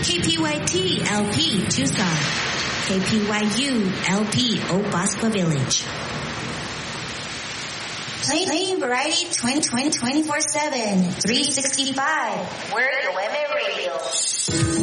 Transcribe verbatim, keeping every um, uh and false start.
K P Y T L P Tucson. K P Y U L P Obaspa Village. Playing Variety twenty twenty twenty-four seven, three sixty-five. We're your women radio.